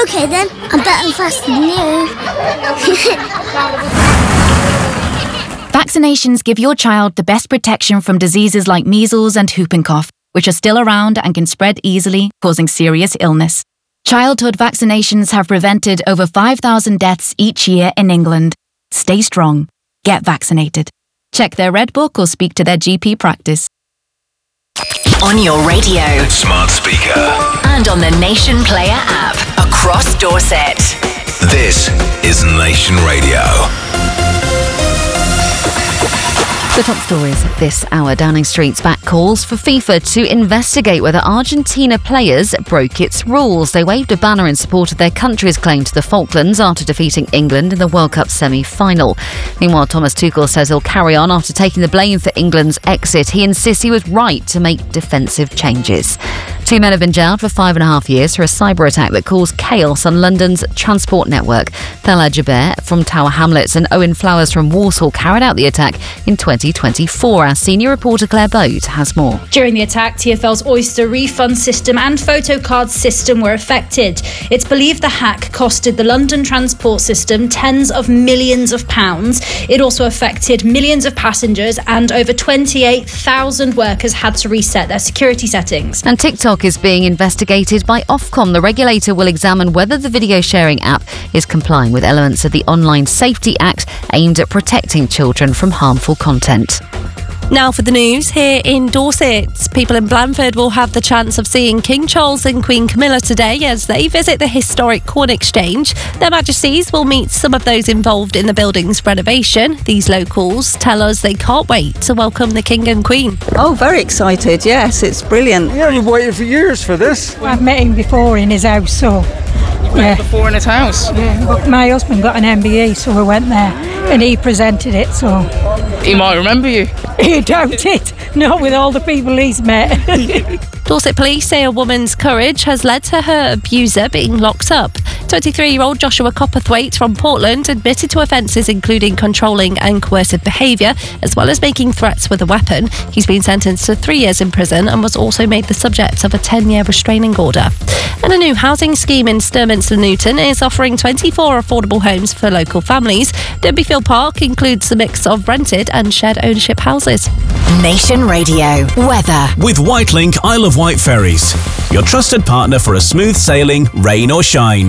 OK then, I'm better and faster than you. Vaccinations give your child the best protection from diseases like measles and whooping cough, which are still around and can spread easily, causing serious illness. Childhood vaccinations have prevented over 5,000 deaths each year in England. Stay strong. Get vaccinated. Check their Red Book or speak to their GP practice. On your radio, smart speaker, and on the Nation Player app across Dorset. This is Nation Radio. The top stories this hour. Downing Street's back calls for FIFA to investigate whether Argentina players broke its rules. They waved a banner in support of their country's claim to the Falklands after defeating England in the World Cup semi-final. Meanwhile, Thomas Tuchel says he'll carry on after taking the blame for England's exit. He insists he was right to make defensive changes. 2 men have been jailed for 5.5 years for a cyber attack that caused chaos on London's transport network. Thela Jaber from Tower Hamlets and Owen Flowers from Walsall carried out the attack in 2024. Our senior reporter Claire Boat has more. During the attack, TfL's Oyster refund system and photocard system were affected. It's believed the hack costed the London transport system tens of millions of pounds. It also affected millions of passengers, and over 28,000 workers had to reset their security settings. And TikTok is being investigated by Ofcom. The regulator will examine whether the video sharing app is complying with elements of the Online Safety Act aimed at protecting children from harmful content. Now for the news here in Dorset. People in Blandford will have the chance of seeing King Charles and Queen Camilla today as they visit the historic Corn Exchange. Their Majesties will meet some of those involved in the building's renovation. These locals tell us they can't wait to welcome the King and Queen. Oh, very excited, yes, it's brilliant. Yeah, you've waited for years for this. I've met him before in his house, so... You've met him before in his house? Yeah, but my husband got an MBE, so we went there and he presented it, so... He might remember you. He doubt it, not with all the people he's met. Dorset police say a woman's courage has led to her abuser being locked up. 23-year-old Joshua Copperthwaite from Portland admitted to offences including controlling and coercive behaviour, as well as making threats with a weapon. He's been sentenced to 3 years in prison and was also made the subject of a 10-year restraining order. And a new housing scheme in Sturminster Newton is offering 24 affordable homes for local families. Denbyfield Park includes a mix of rented and shared ownership houses. Nation Radio weather with Whitelink Isle of Wight Ferries, your trusted partner for a smooth sailing, rain or shine.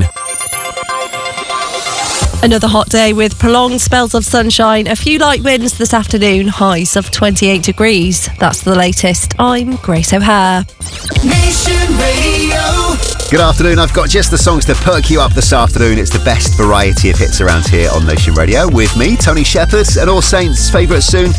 Another hot day with prolonged spells of sunshine, a few light winds this afternoon, highs of 28 degrees. That's the latest. I'm Grace O'Hare. Nation Radio. Good afternoon. I've got just the songs to perk you up this afternoon. It's the best variety of hits around here on Nation Radio with me, Tony Shepherd, and All Saints' favourite soon.